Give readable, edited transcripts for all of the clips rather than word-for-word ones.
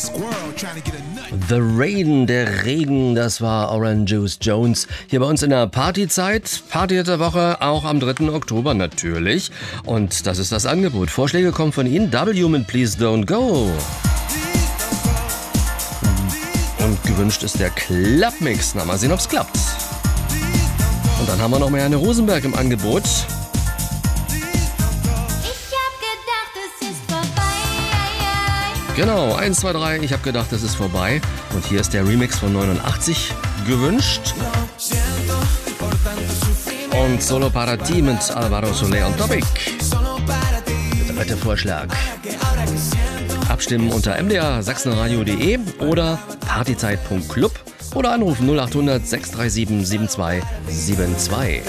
The Rain, der Regen, das war Orange Jones. Hier bei uns in der Partyzeit. Party der Woche, auch am 3. Oktober natürlich. Und das ist das Angebot. Vorschläge kommen von Ihnen. W mit Please Don't Go. Und gewünscht ist der Clubmix. Na, mal sehen, ob's klappt. Und dann haben wir noch mal eine Rosenberg im Angebot. Genau, 1, 2, 3, ich habe gedacht, das ist vorbei. Und hier ist der Remix von 89 gewünscht. Und Solo para ti mit Alvaro Soler und Topic. Der dritte Vorschlag. Abstimmen unter mdr-sachsenradio.de oder partyzeit.club oder anrufen 0800 637 7272.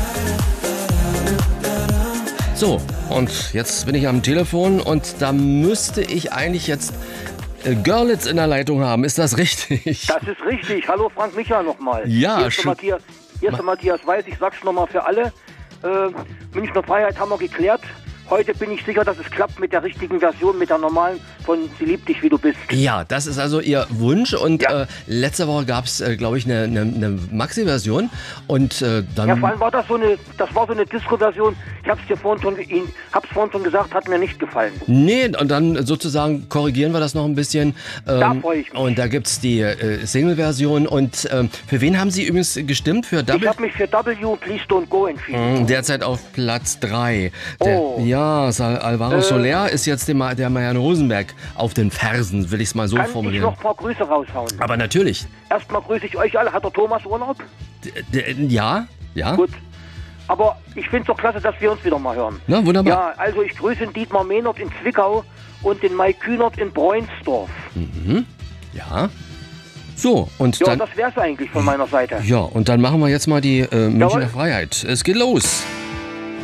So, und jetzt bin ich am Telefon und da müsste ich eigentlich jetzt Görlitz in der Leitung haben. Ist das richtig? Das ist richtig. Hallo Frank Micha nochmal. Ja, hier ist der Matthias Weiß, ich sag's nochmal für alle. Münchner Freiheit haben wir geklärt. Heute bin ich sicher, dass es klappt mit der richtigen Version, mit der normalen von Sie liebt dich, wie du bist. Ja, das ist also Ihr Wunsch und ja. Letzte Woche gab es, glaube ich, eine Maxi-Version und dann... Ja, vor allem war das so eine Disco-Version. Ich hab's vorhin schon gesagt, hat mir nicht gefallen. Nee, und dann sozusagen korrigieren wir das noch ein bisschen. Da freue ich mich. Und da gibt's die Single-Version und für wen haben Sie übrigens gestimmt? Für Ich habe mich für W, Please Don't Go entschieden. Derzeit auf Platz 3. Ja, Oh. Alvaro Soler ist jetzt der Marianne Rosenberg auf den Fersen, will ich es mal so formulieren. Kann ich noch ein paar Grüße raushauen? Aber natürlich. Erstmal grüße ich euch alle. Hat der Thomas Urlaub? Ja. Gut. Aber ich finde es doch klasse, dass wir uns wieder mal hören. Na, wunderbar. Ja, also ich grüße den Dietmar Mehnert in Zwickau und den Mike Kühnert in Bräunsdorf. Mhm. Ja. So, und ja, dann... das wär's eigentlich von meiner Seite. Ja, und dann machen wir jetzt mal die Münchner Freiheit. Es geht los.